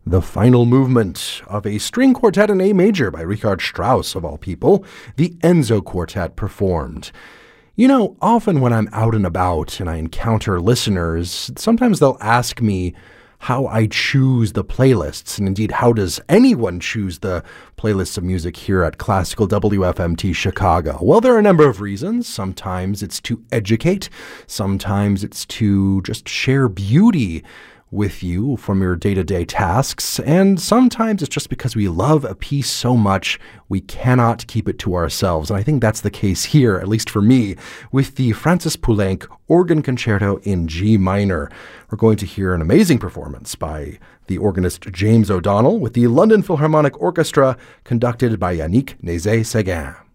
The final movement of a string quartet in A major by Richard Strauss, of all people, the Enzo Quartet performed. You know, often when I'm out and about and I encounter listeners, sometimes they'll ask me how I choose the playlists, and indeed, how does anyone choose the playlists of music here at Classical WFMT Chicago? Well, there are a number of reasons. Sometimes it's to educate. Sometimes it's to just share beauty with you from your day-to-day tasks, and sometimes it's just because we love a piece so much we cannot keep it to ourselves. And I think that's the case here, at least for me, with the Francis Poulenc Organ Concerto in G minor. We're going to hear an amazing performance by the organist James O'Donnell with the London Philharmonic Orchestra, conducted by Yannick Nézet-Séguin.